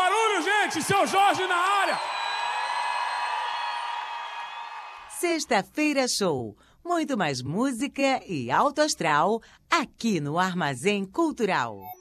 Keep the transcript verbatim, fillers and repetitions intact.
barulho, gente! Seu Jorge na área! Sexta-feira Show. Muito mais música e alto astral aqui no Armazém Cultural.